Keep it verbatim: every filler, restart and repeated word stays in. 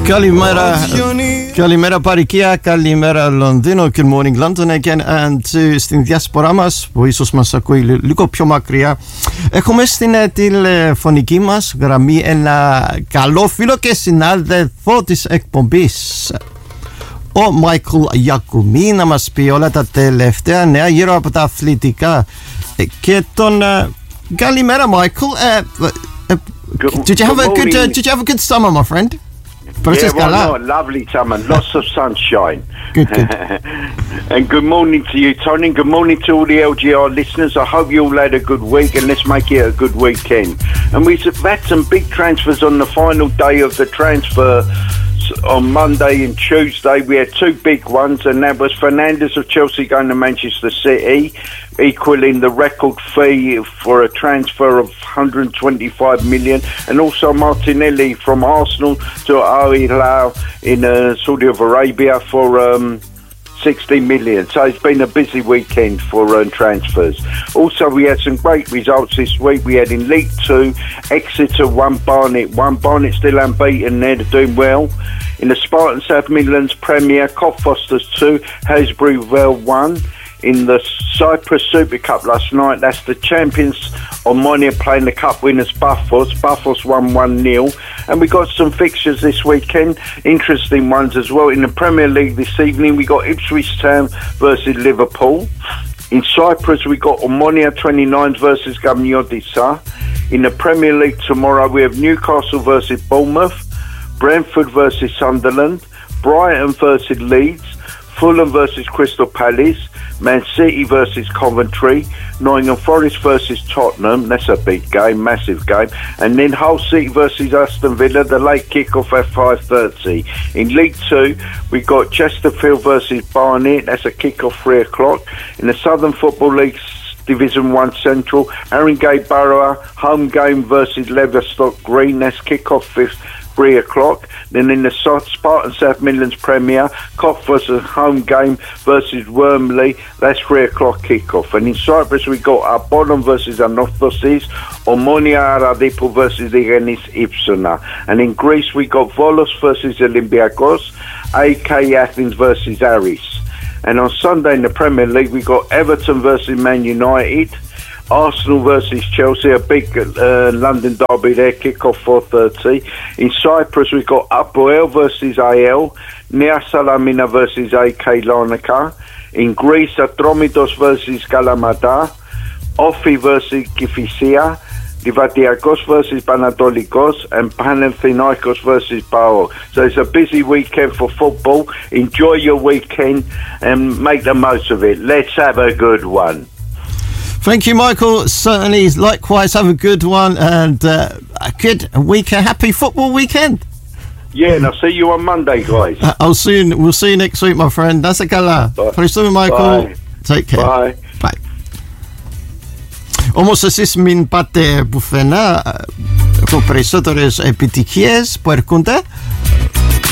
Kalimera, Kalimera Parikia, Kalimera Londino. Good morning London again and uh, στην διάσπορά μας που ίσως μας ακούει λίγο πιο μακριά. Έχουμε στην τηλεφωνική μας γραμμή ένα καλό φίλο και συνάδελφο της εκπομπής, ο Μάικλ Γιακουμή, να μας πει όλα τα τελευταία νέα γύρω από τα αθλητικά. Και τον uh, Kalimera Michael. Uh, uh, Good, did you have good a good uh, morning. did you have a good summer, my friend? Yeah, why not? Lovely summer, lots of sunshine. Good, good. And good morning to you, Tony. Good morning to all the L G R listeners. I hope you all had a good week, and let's make it a good weekend. And we've had some big transfers on the final day of the transfer. On Monday and Tuesday we had two big ones, and that was Fernandes of Chelsea going to Manchester City, equaling the record fee for a transfer of one hundred twenty-five million, and also Martinelli from Arsenal to Al Hilal in uh, Saudi Arabia for um, sixty million. So it's been a busy weekend for um, transfers. Also, we had some great results this week. We had in League Two, Exeter won, Barnet won. Barnet still unbeaten there, they're doing well. In the Spartan South Midlands Premier, Cockfosters two, Hasbury Vale one. In the Cyprus Super Cup last night, that's the champions Omonia playing the cup winners Buffos. Buffos won one nil. And we got some fixtures this weekend, interesting ones as well. In the Premier League this evening, we got Ipswich Town versus Liverpool. In Cyprus, we got Omonia twenty-nines versus Gamniodisa. In the Premier League tomorrow, we have Newcastle versus Bournemouth, Brentford versus Sunderland, Brighton versus Leeds, Fulham versus Crystal Palace, Man City versus Coventry, Nottingham Forest versus Tottenham. That's a big game, massive game. And then Hull City versus Aston Villa, the late kick-off at five thirty. In League Two, we got Chesterfield versus Barnet. That's a kick-off three o'clock. In the Southern Football League Division One Central, Haringey Borough home game versus Leverstock Green. That's kick-off fifth. Three o'clock. Then in the Spartan South Midlands Premier, Cockfosters home game versus Wormley. That's three o'clock kick-off. And in Cyprus we got Apollon versus Anorthosis, Omonia Aradipo versus Igenis Ipsona. And in Greece we got Volos versus Olympiakos, A K Athens versus Aris. And on Sunday in the Premier League we got Everton versus Man United, Arsenal versus Chelsea, a big uh, London derby there, kick-off four thirty. In Cyprus, we've got Apoel versus A L, Nea Salamina versus A K Larnaca. In Greece, Atromitos versus Kalamata, Ofi versus Kifisia, Divatiakos versus Panatolikos, and Panathinaikos versus Pau. So it's a busy weekend for football. Enjoy your weekend and make the most of it. Let's have a good one. Thank you, Michael. Certainly, likewise, have a good one and uh, a good weekend. Happy football weekend. Yeah, and I'll see you on Monday, guys. Uh, I'll see you, we'll see you next week, my friend. Nasa kala. Ευχαριστούμε, Michael. Bye. Take care. Bye. Bye. Όμως εσείς μην πάτε πουθενά. Έχω περισσότερες επιτυχίες που έρχονται.